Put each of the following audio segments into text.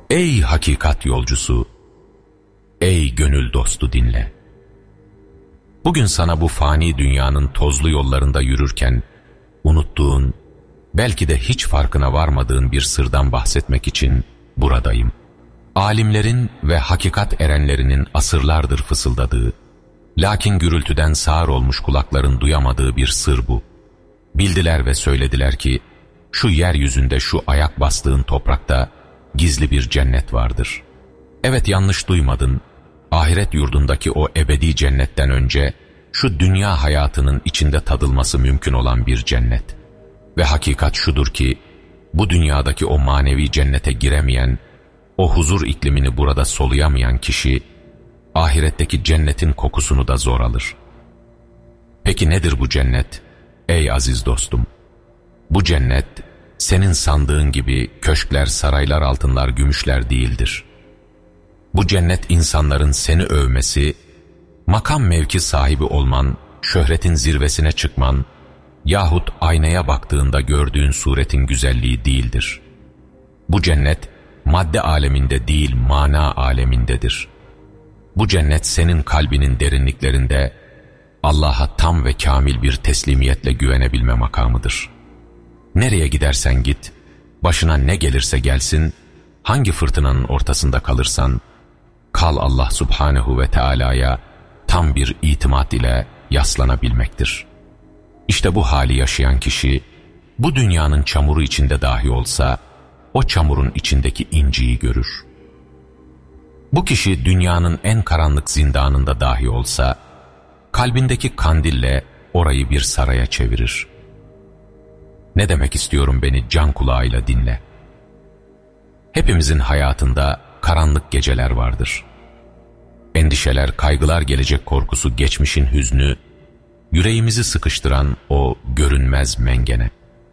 Ey hakikat yolcusu, ey gönül dostu dinle. Bugün sana bu fani dünyanın tozlu yollarında yürürken unuttuğun, belki de hiç farkına varmadığın bir sırdan bahsetmek için buradayım. Alimlerin ve hakikat erenlerinin asırlardır fısıldadığı, lakin gürültüden sağır olmuş kulakların duyamadığı bir sır bu. Bildiler ve söylediler ki, şu yeryüzünde şu ayak bastığın toprakta gizli bir cennet vardır. Evet, yanlış duymadın. Ahiret yurdundaki o ebedi cennetten önce şu dünya hayatının içinde tadılması mümkün olan bir cennet. Ve hakikat şudur ki, bu dünyadaki o manevi cennete giremeyen, o huzur iklimini burada soluyamayan kişi, ahiretteki cennetin kokusunu da zor alır. Peki nedir bu cennet? Ey aziz dostum! Bu cennet, senin sandığın gibi köşkler, saraylar, altınlar, gümüşler değildir. Bu cennet insanların seni övmesi, makam mevki sahibi olman, şöhretin zirvesine çıkman yahut aynaya baktığında gördüğün suretin güzelliği değildir. Bu cennet, madde aleminde değil, mana alemindedir. Bu cennet senin kalbinin derinliklerinde Allah'a tam ve kamil bir teslimiyetle güvenebilme makamıdır. Nereye gidersen git, başına ne gelirse gelsin, hangi fırtınanın ortasında kalırsan, kal Allah Subhanehu ve Teala'ya tam bir itimat ile yaslanabilmektir. İşte bu hali yaşayan kişi, bu dünyanın çamuru içinde dahi olsa, o çamurun içindeki inciyi görür. Bu kişi dünyanın en karanlık zindanında dahi olsa, kalbindeki kandille orayı bir saraya çevirir. Ne demek istiyorum, beni can kulağıyla dinle. Hepimizin hayatında karanlık geceler vardır. Endişeler, kaygılar, gelecek korkusu, geçmişin hüznü, yüreğimizi sıkıştıran o görünmez mengene.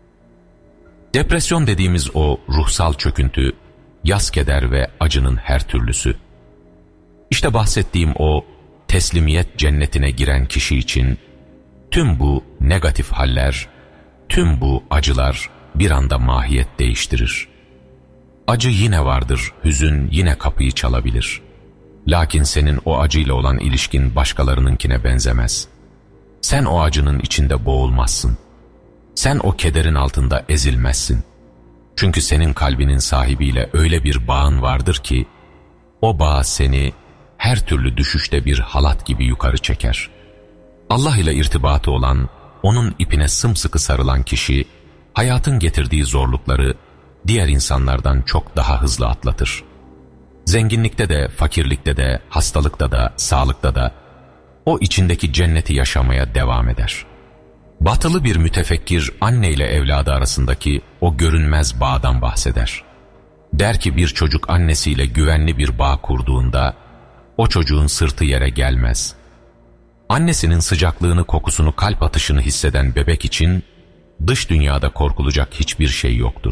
Depresyon dediğimiz o ruhsal çöküntü, yas, keder ve acının her türlüsü. İşte bahsettiğim o teslimiyet cennetine giren kişi için tüm bu negatif haller, tüm bu acılar bir anda mahiyet değiştirir. Acı yine vardır, hüzün yine kapıyı çalabilir. Lakin senin o acıyla olan ilişkin başkalarınınkine benzemez. Sen o acının içinde boğulmazsın. Sen o kederin altında ezilmezsin. Çünkü senin kalbinin sahibiyle öyle bir bağın vardır ki, o bağ seni her türlü düşüşte bir halat gibi yukarı çeker. Allah ile irtibatı olan, onun ipine sımsıkı sarılan kişi, hayatın getirdiği zorlukları diğer insanlardan çok daha hızlı atlatır. Zenginlikte de, fakirlikte de, hastalıkta da, sağlıkta da, o içindeki cenneti yaşamaya devam eder. Batılı bir mütefekkir anne ile evladı arasındaki o görünmez bağdan bahseder. Der ki bir çocuk annesiyle güvenli bir bağ kurduğunda, o çocuğun sırtı yere gelmez. Annesinin sıcaklığını, kokusunu, kalp atışını hisseden bebek için dış dünyada korkulacak hiçbir şey yoktur.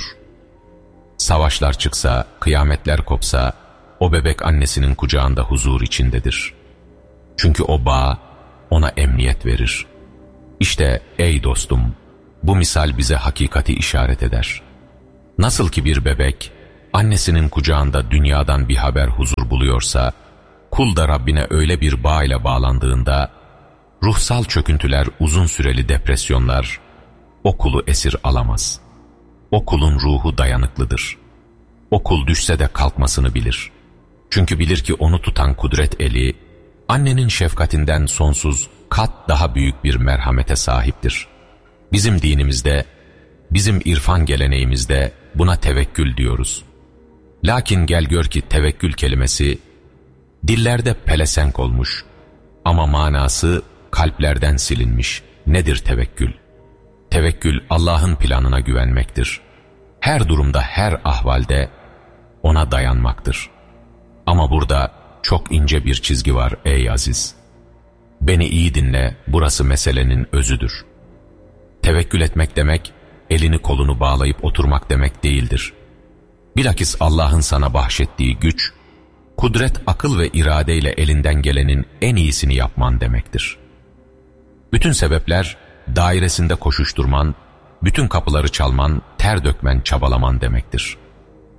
Savaşlar çıksa, kıyametler kopsa, o bebek annesinin kucağında huzur içindedir. Çünkü o bağ ona emniyet verir. İşte ey dostum, bu misal bize hakikati işaret eder. Nasıl ki bir bebek annesinin kucağında dünyadan bir haber huzur buluyorsa, kul da Rabbine öyle bir bağ ile bağlandığında, ruhsal çöküntüler, uzun süreli depresyonlar o kulu esir alamaz. O kulun ruhu dayanıklıdır. O kul düşse de kalkmasını bilir. Çünkü bilir ki onu tutan kudret eli, annenin şefkatinden sonsuz kat daha büyük bir merhamete sahiptir. Bizim dinimizde, bizim irfan geleneğimizde buna tevekkül diyoruz. Lakin gel gör ki tevekkül kelimesi dillerde pelesenk olmuş ama manası kalplerden silinmiş. Nedir tevekkül? Tevekkül Allah'ın planına güvenmektir. Her durumda, her ahvalde ona dayanmaktır. Ama burada çok ince bir çizgi var ey aziz. Beni iyi dinle, burası meselenin özüdür. Tevekkül etmek demek, elini kolunu bağlayıp oturmak demek değildir. Bilakis Allah'ın sana bahşettiği güç, kudret, akıl ve iradeyle elinden gelenin en iyisini yapman demektir. Bütün sebepler dairesinde koşuşturman, bütün kapıları çalman, ter dökmen, çabalaman demektir.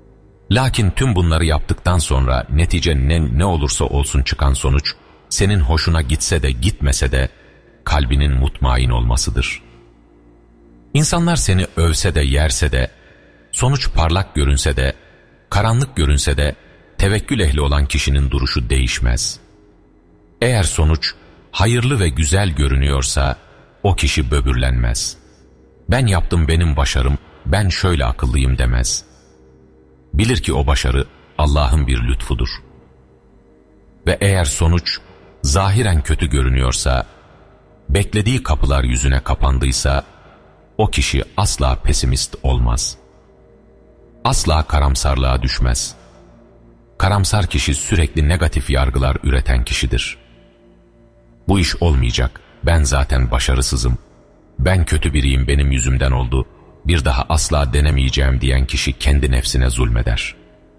Lakin tüm bunları yaptıktan sonra netice ne olursa olsun çıkan sonuç, senin hoşuna gitse de gitmese de kalbinin mutmain olmasıdır. İnsanlar seni övse de yerse de, sonuç parlak görünse de, karanlık görünse de, tevekkül ehli olan kişinin duruşu değişmez. Eğer sonuç hayırlı ve güzel görünüyorsa, o kişi böbürlenmez. Ben yaptım, benim başarım, ben şöyle akıllıyım demez. Bilir ki o başarı Allah'ın bir lütfudur. Ve eğer sonuç zahiren kötü görünüyorsa, beklediği kapılar yüzüne kapandıysa, o kişi asla pesimist olmaz. Asla karamsarlığa düşmez. Karamsar kişi sürekli negatif yargılar üreten kişidir. Bu iş olmayacak, ben zaten başarısızım, ben kötü biriyim, benim yüzümden oldu, bir daha asla denemeyeceğim diyen kişi kendi nefsine zulmeder.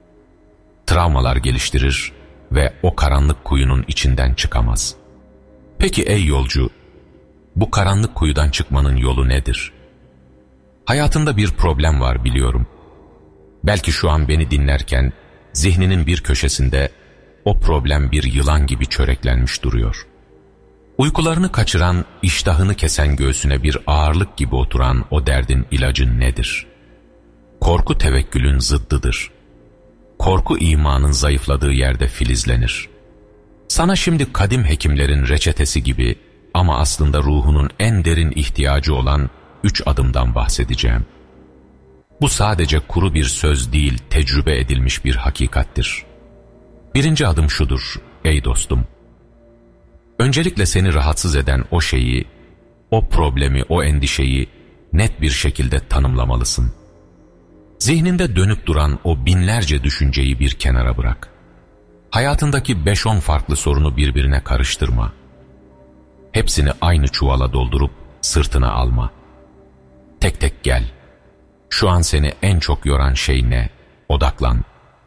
Travmalar geliştirir ve o karanlık kuyunun içinden çıkamaz. Peki ey yolcu, bu karanlık kuyudan çıkmanın yolu nedir? Hayatında bir problem var biliyorum. Belki şu an beni dinlerken zihninin bir köşesinde o problem bir yılan gibi çöreklenmiş duruyor. Uykularını kaçıran, iştahını kesen göğsüne bir ağırlık gibi oturan o derdin ilacı nedir? Korku tevekkülün zıddıdır. Korku imanın zayıfladığı yerde filizlenir. Sana şimdi kadim hekimlerin reçetesi gibi ama aslında ruhunun en derin ihtiyacı olan 3 adımdan bahsedeceğim. Bu sadece kuru bir söz değil, tecrübe edilmiş bir hakikattir. Birinci adım şudur, ey dostum. Öncelikle seni rahatsız eden o şeyi, o problemi, o endişeyi net bir şekilde tanımlamalısın. Zihninde dönüp duran o binlerce düşünceyi bir kenara bırak. Hayatındaki 5-10 farklı sorunu birbirine karıştırma. Hepsini aynı çuvala doldurup sırtına alma. Tek tek gel. Şu an seni en çok yoran şey ne? Odaklan.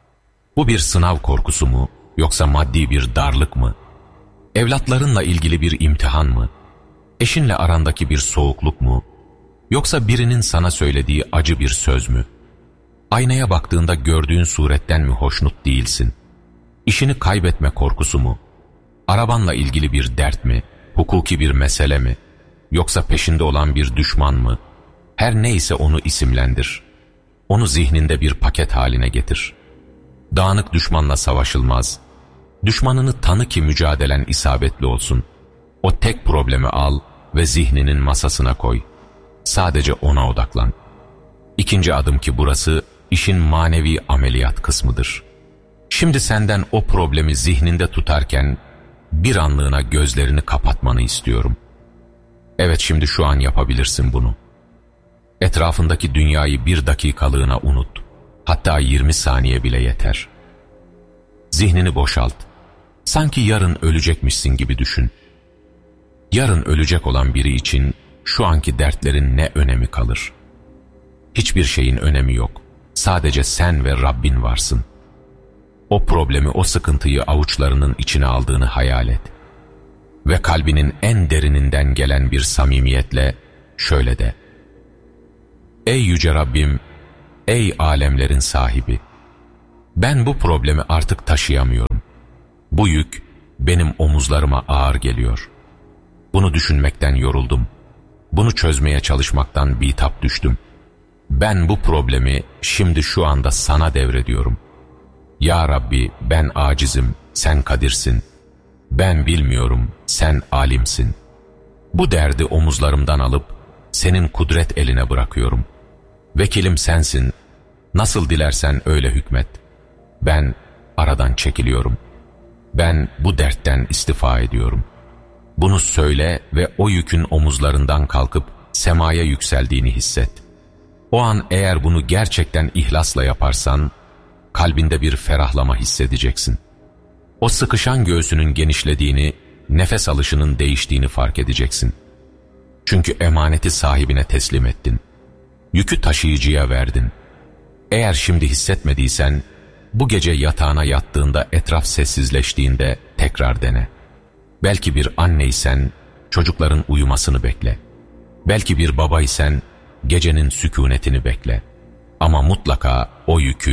Bu bir sınav korkusu mu, yoksa maddi bir darlık mı? Evlatlarınla ilgili bir imtihan mı? Eşinle arandaki bir soğukluk mu? Yoksa birinin sana söylediği acı bir söz mü? Aynaya baktığında gördüğün suretten mi hoşnut değilsin? İşini kaybetme korkusu mu? Arabanla ilgili bir dert mi? Hukuki bir mesele mi? Yoksa peşinde olan bir düşman mı? Her neyse onu isimlendir. Onu zihninde bir paket haline getir. Dağınık düşmanla savaşılmaz. Düşmanını tanı ki mücadelen isabetli olsun. O tek problemi al ve zihninin masasına koy. Sadece ona odaklan. İkinci adım ki burası işin manevi ameliyat kısmıdır. Şimdi senden o problemi zihninde tutarken bir anlığına gözlerini kapatmanı istiyorum. Evet, şimdi şu an yapabilirsin bunu. Etrafındaki dünyayı bir dakikalığına unut. Hatta 20 saniye bile yeter. Zihnini boşalt. Sanki yarın ölecekmişsin gibi düşün. Yarın ölecek olan biri için şu anki dertlerin ne önemi kalır? Hiçbir şeyin önemi yok. Sadece sen ve Rabbin varsın. O problemi, o sıkıntıyı avuçlarının içine aldığını hayal et. Ve kalbinin en derininden gelen bir samimiyetle şöyle de: Ey yüce Rabbim, ey alemlerin sahibi, ben bu problemi artık taşıyamıyorum. Bu yük benim omuzlarıma ağır geliyor. Bunu düşünmekten yoruldum. Bunu çözmeye çalışmaktan bitap düştüm. Ben bu problemi şimdi şu anda sana devrediyorum. Ya Rabbi, ben acizim, sen kadirsin. Ben bilmiyorum, sen alimsin. Bu derdi omuzlarımdan alıp senin kudret eline bırakıyorum. Vekilim sensin. Nasıl dilersen öyle hükmet. Ben aradan çekiliyorum. Ben bu dertten istifa ediyorum. Bunu söyle ve o yükün omuzlarından kalkıp semaya yükseldiğini hisset. O an eğer bunu gerçekten ihlasla yaparsan, kalbinde bir ferahlama hissedeceksin. O sıkışan göğsünün genişlediğini, nefes alışının değiştiğini fark edeceksin. Çünkü emaneti sahibine teslim ettin. Yükü taşıyıcıya verdin. Eğer şimdi hissetmediysen, bu gece yatağına yattığında, etraf sessizleştiğinde tekrar dene. Belki bir anneysen, çocukların uyumasını bekle. Belki bir babaysen, gecenin sükunetini bekle. Ama mutlaka o yükü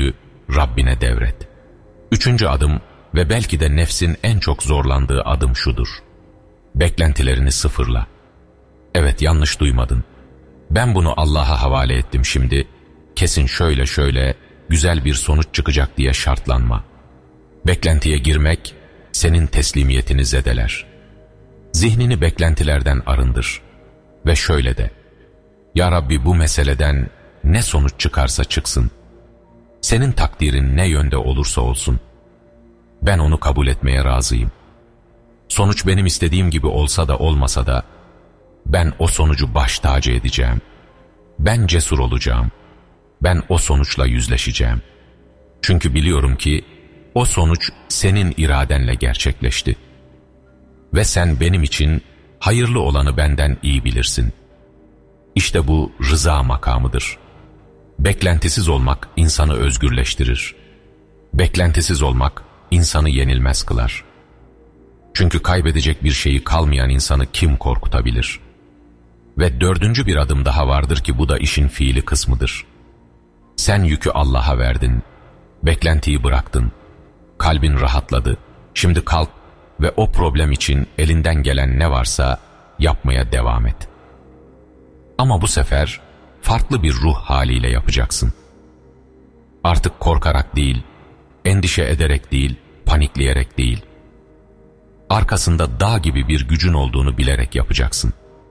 Rabbine devret. Üçüncü adım ve belki de nefsin en çok zorlandığı adım şudur: beklentilerini sıfırla. Evet, yanlış duymadın. Ben bunu Allah'a havale ettim şimdi, kesin şöyle şöyle güzel bir sonuç çıkacak diye şartlanma. Beklentiye girmek senin teslimiyetini zedeler. Zihnini beklentilerden arındır ve şöyle de: Ya Rabbi, bu meseleden ne sonuç çıkarsa çıksın, senin takdirin ne yönde olursa olsun, ben onu kabul etmeye razıyım. Sonuç benim istediğim gibi olsa da olmasa da, ben o sonucu baş tacı edeceğim. Ben cesur olacağım. Ben o sonuçla yüzleşeceğim. Çünkü biliyorum ki o sonuç senin iradenle gerçekleşti. Ve sen benim için hayırlı olanı benden iyi bilirsin. İşte bu rıza makamıdır. Beklentisiz olmak insanı özgürleştirir. Beklentisiz olmak insanı yenilmez kılar. Çünkü kaybedecek bir şeyi kalmayan insanı kim korkutabilir? Ve dördüncü bir adım daha vardır ki bu da işin fiili kısmıdır. Sen yükü Allah'a verdin, beklentiyi bıraktın, kalbin rahatladı. Şimdi kalk ve o problem için elinden gelen ne varsa yapmaya devam et. Ama bu sefer farklı bir ruh haliyle yapacaksın. Artık korkarak değil, endişe ederek değil, panikleyerek değil, arkasında dağ gibi bir gücün olduğunu bilerek yapacaksın.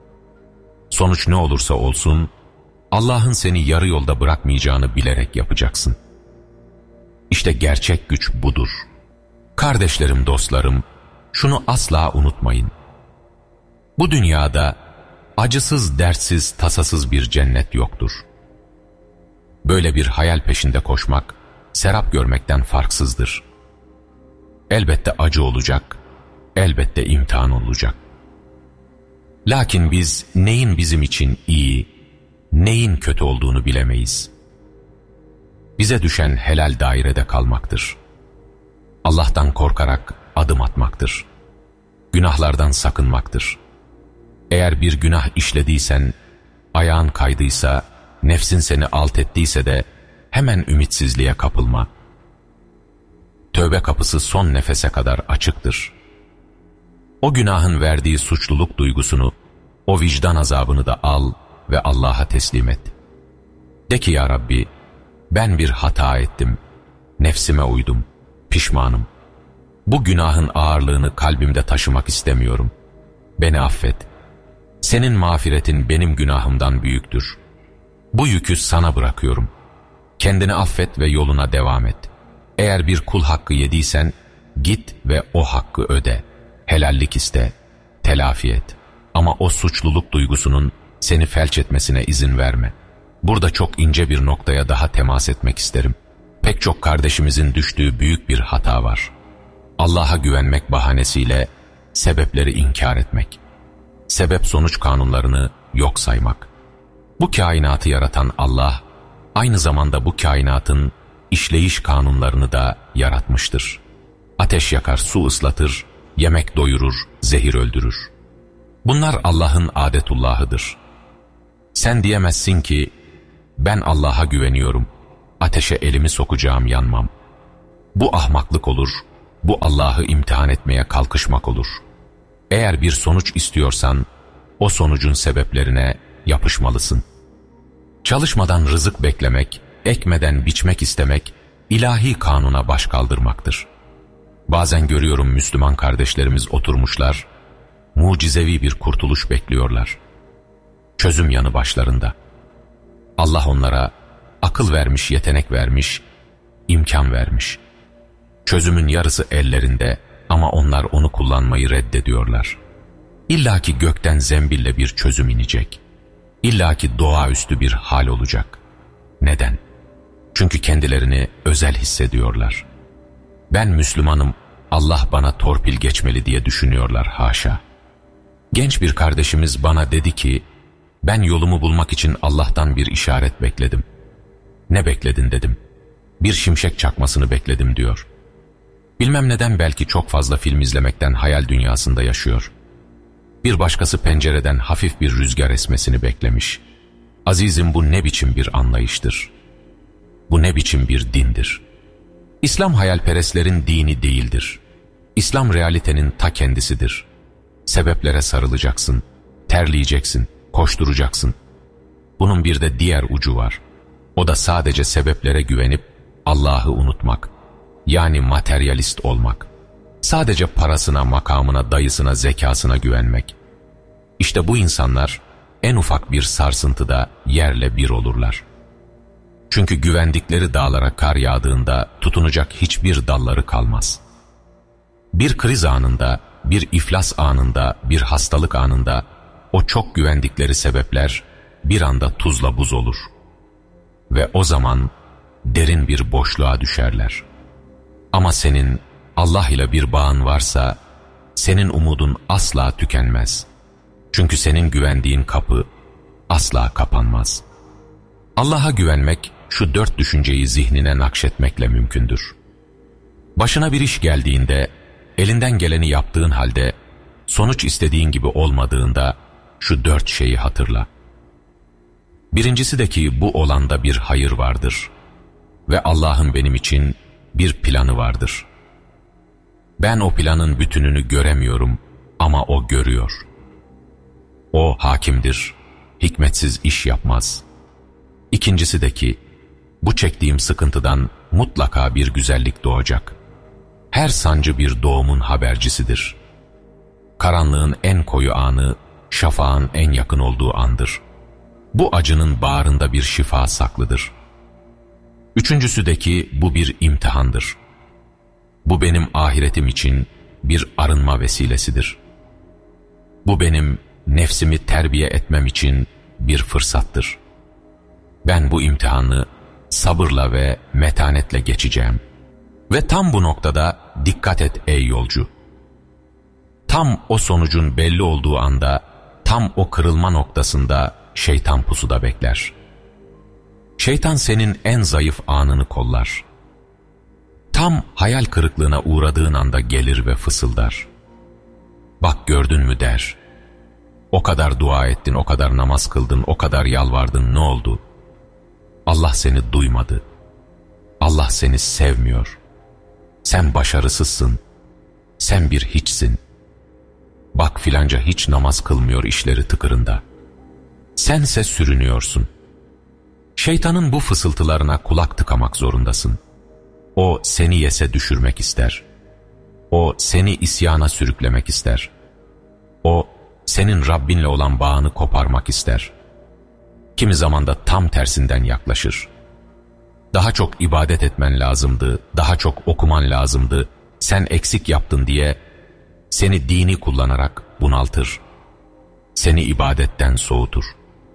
Sonuç ne olursa olsun, Allah'ın seni yarı yolda bırakmayacağını bilerek yapacaksın. İşte gerçek güç budur. Kardeşlerim, dostlarım, şunu asla unutmayın. Bu dünyada acısız, dertsiz, tasasız bir cennet yoktur. Böyle bir hayal peşinde koşmak, serap görmekten farksızdır. Elbette acı olacak, elbette imtihan olacak. Lakin biz neyin bizim için iyi, neyin kötü olduğunu bilemeyiz. Bize düşen helal dairede kalmaktır. Allah'tan korkarak adım atmaktır. Günahlardan sakınmaktır. Eğer bir günah işlediysen, ayağın kaydıysa, nefsin seni alt ettiyse de hemen ümitsizliğe kapılma. Tövbe kapısı son nefese kadar açıktır. O günahın verdiği suçluluk duygusunu, o vicdan azabını da al ve Allah'a teslim et. De ki ya Rabbi, ben bir hata ettim, nefsime uydum, pişmanım. Bu günahın ağırlığını kalbimde taşımak istemiyorum. Beni affet. Senin mağfiretin benim günahımdan büyüktür. Bu yükü sana bırakıyorum. Kendini affet ve yoluna devam et. Eğer bir kul hakkı yediysen, git ve o hakkı öde. Helallik iste, telafi et. Ama o suçluluk duygusunun seni felç etmesine izin verme. Burada çok ince bir noktaya daha temas etmek isterim. Pek çok kardeşimizin düştüğü büyük bir hata var. Allah'a güvenmek bahanesiyle sebepleri inkar etmek. Sebep sonuç kanunlarını yok saymak. Bu kainatı yaratan Allah, aynı zamanda bu kainatın işleyiş kanunlarını da yaratmıştır. Ateş yakar, su ıslatır, yemek doyurur, zehir öldürür. Bunlar Allah'ın adetullahıdır. Sen diyemezsin ki, ben Allah'a güveniyorum, ateşe elimi sokacağım, yanmam. Bu ahmaklık olur, bu Allah'ı imtihan etmeye kalkışmak olur. Eğer bir sonuç istiyorsan, o sonucun sebeplerine yapışmalısın. Çalışmadan rızık beklemek, ekmeden biçmek istemek, ilahi kanuna baş kaldırmaktır. Bazen görüyorum Müslüman kardeşlerimiz oturmuşlar, mucizevi bir kurtuluş bekliyorlar. Çözüm yanı başlarında. Allah onlara akıl vermiş, yetenek vermiş, imkan vermiş. Çözümün yarısı ellerinde ama onlar onu kullanmayı reddediyorlar. İlla ki gökten zembille bir çözüm inecek. İlla ki doğaüstü bir hal olacak. Neden? Çünkü kendilerini özel hissediyorlar. Ben Müslümanım, Allah bana torpil geçmeli diye düşünüyorlar, haşa. Genç bir kardeşimiz bana dedi ki, ben yolumu bulmak için Allah'tan bir işaret bekledim. Ne bekledin dedim. Bir şimşek çakmasını bekledim diyor. Bilmem neden, belki çok fazla film izlemekten hayal dünyasında yaşıyor. Bir başkası pencereden hafif bir rüzgar esmesini beklemiş. Azizim, bu ne biçim bir anlayıştır? Bu ne biçim bir dindir? İslam hayalperestlerin dini değildir. İslam realitenin ta kendisidir. Sebeplere sarılacaksın, terleyeceksin, koşturacaksın. Bunun bir de diğer ucu var. O da sadece sebeplere güvenip Allah'ı unutmak. Yani materyalist olmak. Sadece parasına, makamına, dayısına, zekasına güvenmek. İşte bu insanlar en ufak bir sarsıntıda yerle bir olurlar. Çünkü güvendikleri dağlara kar yağdığında tutunacak hiçbir dalları kalmaz. Bir kriz anında, bir iflas anında, bir hastalık anında o çok güvendikleri sebepler bir anda tuzla buz olur. Ve o zaman derin bir boşluğa düşerler. Ama senin Allah ile bir bağın varsa senin umudun asla tükenmez. Çünkü senin güvendiğin kapı asla kapanmaz. Allah'a güvenmek şu 4 düşünceyi zihnine nakşetmekle mümkündür. Başına bir iş geldiğinde, elinden geleni yaptığın halde sonuç istediğin gibi olmadığında şu 4 şeyi hatırla. Birincisi de ki bu olanda bir hayır vardır ve Allah'ın benim için bir planı vardır. Ben o planın bütününü göremiyorum ama O görüyor. O hakimdir, hikmetsiz iş yapmaz. İkincisi de ki bu çektiğim sıkıntıdan mutlaka bir güzellik doğacak. Her sancı bir doğumun habercisidir. Karanlığın en koyu anı, şafağın en yakın olduğu andır. Bu acının bağrında bir şifa saklıdır. Üçüncüsü de ki bu bir imtihandır. Bu benim ahiretim için bir arınma vesilesidir. Bu benim nefsimi terbiye etmem için bir fırsattır. Ben bu imtihanı sabırla ve metanetle geçeceğim. Ve tam bu noktada dikkat et ey yolcu. Tam o sonucun belli olduğu anda, tam o kırılma noktasında şeytan pusuda bekler. Şeytan senin en zayıf anını kollar. Tam hayal kırıklığına uğradığın anda gelir ve fısıldar. Bak gördün mü der. O kadar dua ettin, o kadar namaz kıldın, o kadar yalvardın, ne oldu? Allah seni duymadı. Allah seni sevmiyor. Sen başarısızsın. Sen bir hiçsin. Bak filanca hiç namaz kılmıyor, işleri tıkırında. Sense sürünüyorsun. Şeytanın bu fısıltılarına kulak tıkamak zorundasın. O seni yese düşürmek ister. O seni isyana sürüklemek ister. O senin Rabbinle olan bağını koparmak ister. Kimi zaman da tam tersinden yaklaşır. Daha çok ibadet etmen lazımdı, daha çok okuman lazımdı, sen eksik yaptın diye seni dini kullanarak bunaltır. Seni ibadetten soğutur.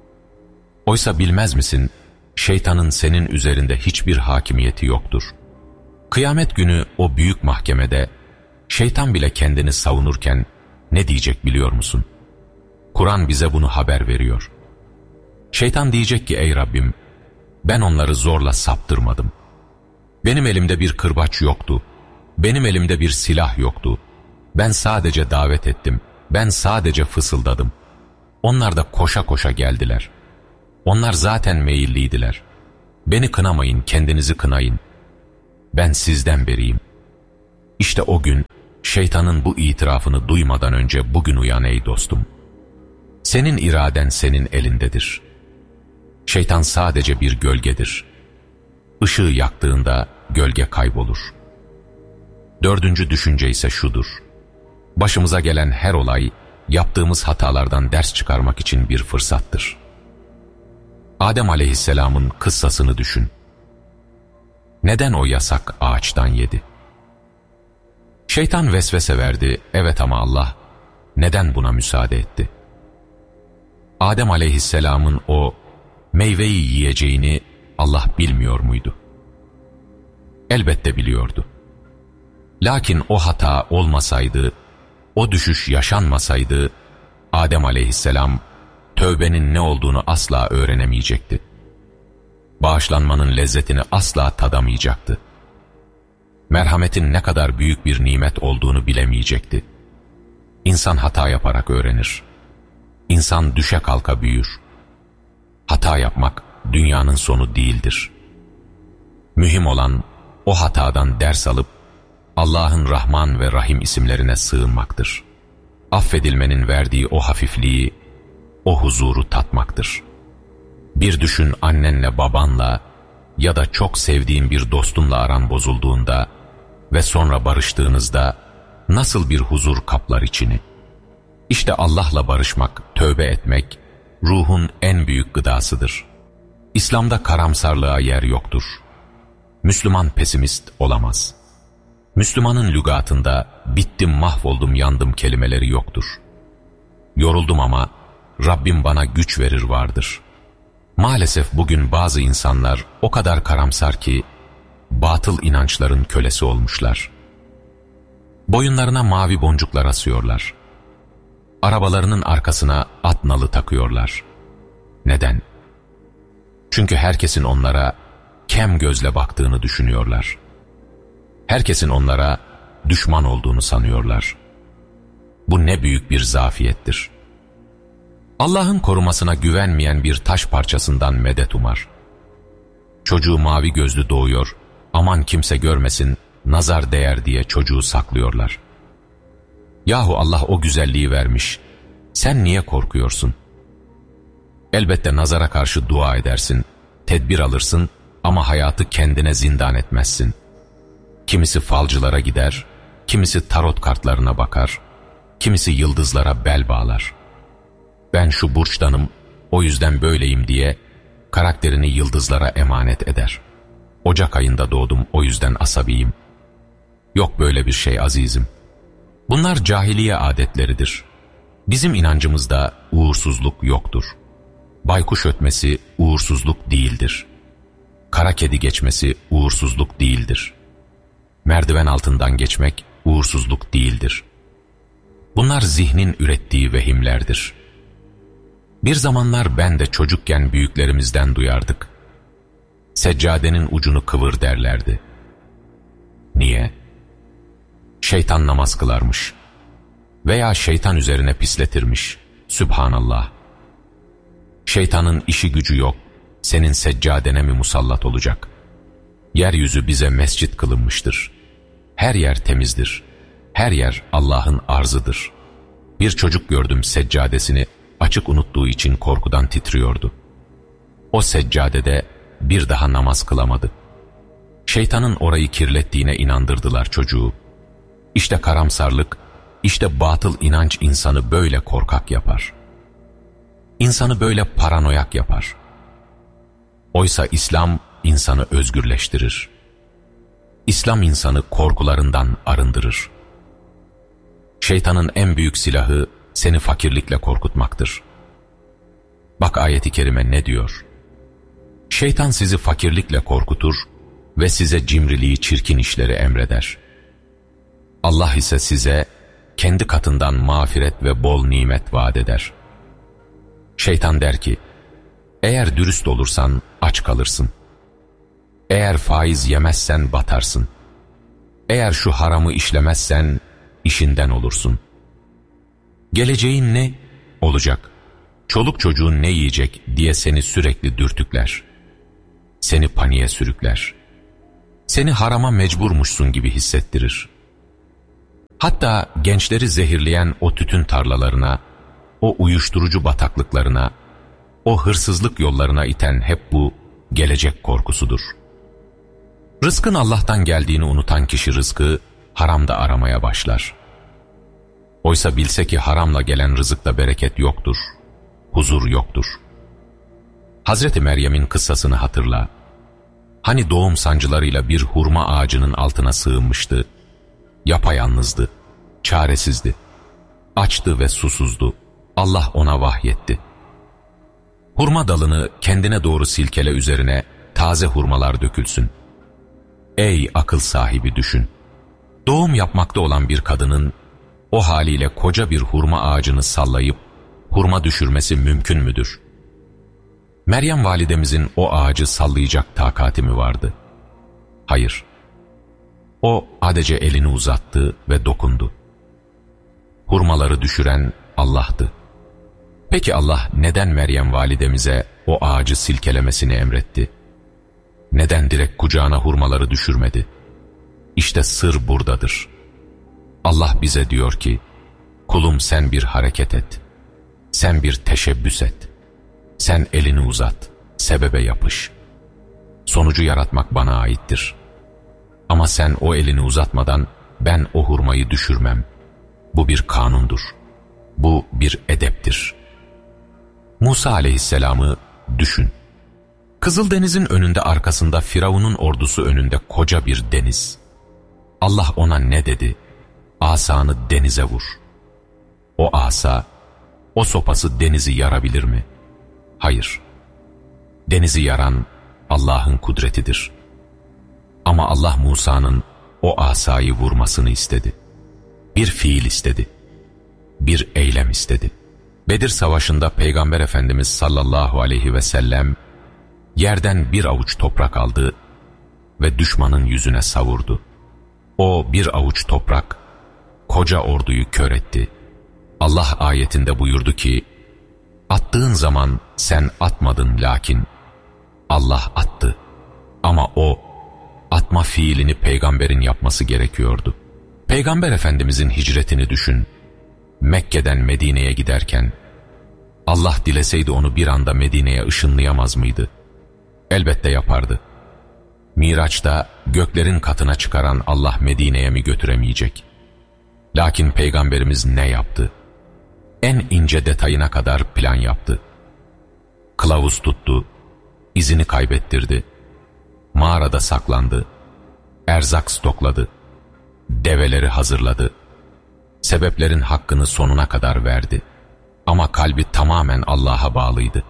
Oysa bilmez misin, şeytanın senin üzerinde hiçbir hakimiyeti yoktur. Kıyamet günü o büyük mahkemede şeytan bile kendini savunurken ne diyecek biliyor musun? Kur'an bize bunu haber veriyor. Şeytan diyecek ki ey Rabbim, ben onları zorla saptırmadım. Benim elimde bir kırbaç yoktu. Benim elimde bir silah yoktu. Ben sadece davet ettim. Ben sadece fısıldadım. Onlar da koşa koşa geldiler. Onlar zaten meyilliydiler. Beni kınamayın, kendinizi kınayın. Ben sizden beriyim. İşte o gün şeytanın bu itirafını duymadan önce bugün uyan ey dostum. Senin iraden senin elindedir. Şeytan sadece bir gölgedir. Işığı yaktığında gölge kaybolur. Dördüncü düşünce ise şudur. Başımıza gelen her olay yaptığımız hatalardan ders çıkarmak için bir fırsattır. Adem Aleyhisselam'ın kıssasını düşün. Neden o yasak ağaçtan yedi? Şeytan vesvese verdi, evet ama Allah neden buna müsaade etti? Adem Aleyhisselam'ın o meyveyi yiyeceğini Allah bilmiyor muydu? Elbette biliyordu. Lakin o hata olmasaydı, o düşüş yaşanmasaydı, Adem Aleyhisselam tövbenin ne olduğunu asla öğrenemeyecekti. Bağışlanmanın lezzetini asla tadamayacaktı. Merhametin ne kadar büyük bir nimet olduğunu bilemeyecekti. İnsan hata yaparak öğrenir. İnsan düşe kalka büyür. Hata yapmak dünyanın sonu değildir. Mühim olan o hatadan ders alıp Allah'ın Rahman ve Rahim isimlerine sığınmaktır. Affedilmenin verdiği o hafifliği, o huzuru tatmaktır. Bir düşün, annenle, babanla ya da çok sevdiğin bir dostunla aran bozulduğunda ve sonra barıştığınızda nasıl bir huzur kaplar içini. İşte Allah'la barışmak, tövbe etmek, ruhun en büyük gıdasıdır. İslam'da karamsarlığa yer yoktur. Müslüman pesimist olamaz. Müslümanın lügatında bittim, mahvoldum, yandım kelimeleri yoktur. Yoruldum ama Rabbim bana güç verir vardır. Maalesef bugün bazı insanlar o kadar karamsar ki batıl inançların kölesi olmuşlar. Boyunlarına mavi boncuklar asıyorlar. Arabalarının arkasına at nalı takıyorlar. Neden? Çünkü herkesin onlara kem gözle baktığını düşünüyorlar. Herkesin onlara düşman olduğunu sanıyorlar. Bu ne büyük bir zafiyettir. Allah'ın korumasına güvenmeyen bir taş parçasından medet umar. Çocuğu mavi gözlü doğuyor, aman kimse görmesin, nazar değer diye çocuğu saklıyorlar. Yahu Allah o güzelliği vermiş, sen niye korkuyorsun? Elbette nazara karşı dua edersin, tedbir alırsın ama hayatı kendine zindan etmezsin. Kimisi falcılara gider, kimisi tarot kartlarına bakar, kimisi yıldızlara bel bağlar. Ben şu burçtanım, o yüzden böyleyim diye karakterini yıldızlara emanet eder. Ocak ayında doğdum, o yüzden asabiyim. Yok böyle bir şey azizim. Bunlar cahiliye adetleridir. Bizim inancımızda uğursuzluk yoktur. Baykuş ötmesi uğursuzluk değildir. Kara kedi geçmesi uğursuzluk değildir. Merdiven altından geçmek uğursuzluk değildir. Bunlar zihnin ürettiği vehimlerdir. Bir zamanlar ben de çocukken büyüklerimizden duyardık. Seccadenin ucunu kıvır derlerdi. Niye? Şeytan namaz kılarmış. Veya şeytan üzerine pisletirmiş. Sübhanallah. Şeytanın işi gücü yok, senin seccadene mi musallat olacak? Yeryüzü bize mescit kılınmıştır. Her yer temizdir. Her yer Allah'ın arzıdır. Bir çocuk gördüm, seccadesini açık unuttuğu için korkudan titriyordu. O seccadede bir daha namaz kılamadı. Şeytanın orayı kirlettiğine inandırdılar çocuğu. İşte karamsarlık, işte batıl inanç insanı böyle korkak yapar. İnsanı böyle paranoyak yapar. Oysa İslam insanı özgürleştirir. İslam insanı korkularından arındırır. Şeytanın en büyük silahı seni fakirlikle korkutmaktır. Bak ayet-i kerime ne diyor? Şeytan sizi fakirlikle korkutur ve size cimriliği, çirkin işleri emreder. Allah ise size kendi katından mağfiret ve bol nimet vaat eder. Şeytan der ki, eğer dürüst olursan aç kalırsın. Eğer faiz yemezsen batarsın. Eğer şu haramı işlemezsen işinden olursun. Geleceğin ne olacak? Çoluk çocuğun ne yiyecek diye seni sürekli dürtükler. Seni paniğe sürükler. Seni harama mecburmuşsun gibi hissettirir. Hatta gençleri zehirleyen o tütün tarlalarına, o uyuşturucu bataklıklarına, o hırsızlık yollarına iten hep bu gelecek korkusudur. Rızkın Allah'tan geldiğini unutan kişi rızkı haramda aramaya başlar. Oysa bilse ki haramla gelen rızıkta bereket yoktur, huzur yoktur. Hazreti Meryem'in kıssasını hatırla. Hani doğum sancılarıyla bir hurma ağacının altına sığınmıştı, yapayalnızdı, çaresizdi, açtı ve susuzdu. Allah ona vahyetti. Hurma dalını kendine doğru silkele, üzerine taze hurmalar dökülsün. Ey akıl sahibi düşün. Doğum yapmakta olan bir kadının o haliyle koca bir hurma ağacını sallayıp hurma düşürmesi mümkün müdür? Meryem validemizin o ağacı sallayacak takati mi vardı? Hayır. O adece elini uzattı ve dokundu. Hurmaları düşüren Allah'tı. Peki Allah neden Meryem validemize o ağacı silkelemesini emretti? Neden direkt kucağına hurmaları düşürmedi? İşte sır buradadır. Allah bize diyor ki, kulum sen bir hareket et, sen bir teşebbüs et, sen elini uzat, sebebe yapış. Sonucu yaratmak bana aittir. Ama sen o elini uzatmadan ben o hurmayı düşürmem. Bu bir kanundur. Bu bir edeptir. Musa aleyhisselamı düşün. Kızıldeniz'in önünde, arkasında Firavun'un ordusu önünde koca bir deniz. Allah ona ne dedi? Asanı denize vur. O asa, o sopası denizi yarabilir mi? Hayır. Denizi yaran Allah'ın kudretidir. Ama Allah Musa'nın o asayı vurmasını istedi. Bir fiil istedi. Bir eylem istedi. Bedir Savaşı'nda Peygamber Efendimiz sallallahu aleyhi ve sellem yerden bir avuç toprak aldı ve düşmanın yüzüne savurdu. O bir avuç toprak koca orduyu kör etti. Allah ayetinde buyurdu ki, attığın zaman sen atmadın lakin Allah attı. Ama o atma fiilini peygamberin yapması gerekiyordu. Peygamber Efendimizin hicretini düşün. Mekke'den Medine'ye giderken Allah dileseydi onu bir anda Medine'ye ışınlayamaz mıydı? Elbette yapardı. Miraç'ta göklerin katına çıkaran Allah Medine'ye mi götüremeyecek? Lakin Peygamberimiz ne yaptı? En ince detayına kadar plan yaptı. Kılavuz tuttu, izini kaybettirdi. Mağarada saklandı, erzak stokladı, develeri hazırladı. Sebeplerin hakkını sonuna kadar verdi. Ama kalbi tamamen Allah'a bağlıydı.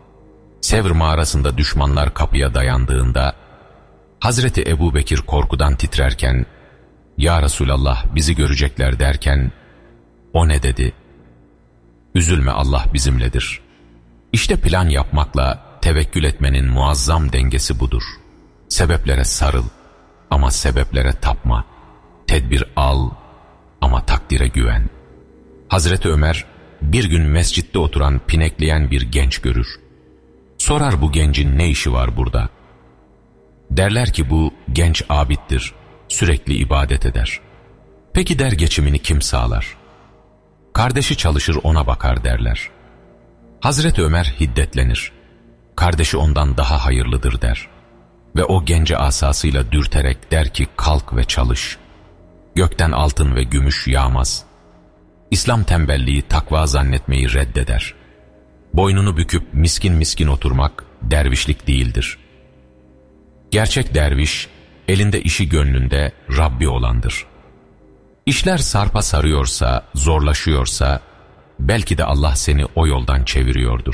Sevr mağarasında düşmanlar kapıya dayandığında, Hazreti Ebubekir korkudan titrerken, "Ya Resulallah bizi görecekler" derken, o ne dedi? "Üzülme, Allah bizimledir." İşte plan yapmakla tevekkül etmenin muazzam dengesi budur. Sebeplere sarıl ama sebeplere tapma. Tedbir al ama takdire güven. Hazreti Ömer bir gün mescitte oturan pinekleyen bir genç görür. Sorar bu gencin ne işi var burada? Derler ki bu genç abittir, sürekli ibadet eder. Peki der, geçimini kim sağlar? Kardeşi çalışır ona bakar derler. Hazreti Ömer hiddetlenir. Kardeşi ondan daha hayırlıdır der. Ve o gence asasıyla dürterek der ki kalk ve çalış. Gökten altın ve gümüş yağmaz. İslam tembelliği, takva zannetmeyi reddeder. Boynunu büküp miskin miskin oturmak dervişlik değildir. Gerçek derviş, elinde işi gönlünde Rabbi olandır. İşler sarpa sarıyorsa, zorlaşıyorsa, belki de Allah seni o yoldan çeviriyordur.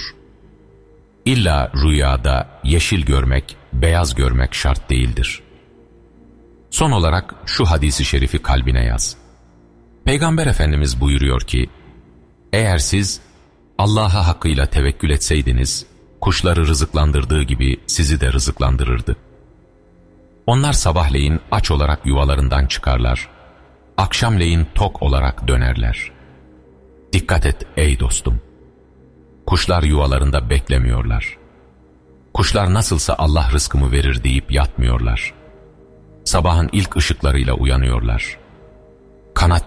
İlla rüyada yeşil görmek, beyaz görmek şart değildir. Son olarak şu hadisi şerifi kalbine yaz. Peygamber Efendimiz buyuruyor ki, eğer siz Allah'a hakkıyla tevekkül etseydiniz, kuşları rızıklandırdığı gibi sizi de rızıklandırırdı. Onlar sabahleyin aç olarak yuvalarından çıkarlar, akşamleyin tok olarak dönerler. Dikkat et ey dostum! Kuşlar yuvalarında beklemiyorlar. Kuşlar nasılsa Allah rızkımı verir deyip yatmıyorlar. Sabahın ilk ışıklarıyla uyanıyorlar. Kanat